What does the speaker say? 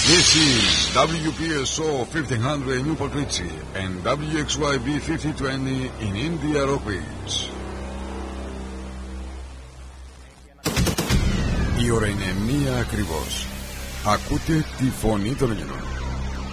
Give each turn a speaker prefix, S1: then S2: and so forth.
S1: This is WPSO 1500 in Newport Richie and WXYB 5020 in India Rockies. Η ώρα είναι 1 ακριβώς. Ακούτε τη φωνή των Ελλήνων.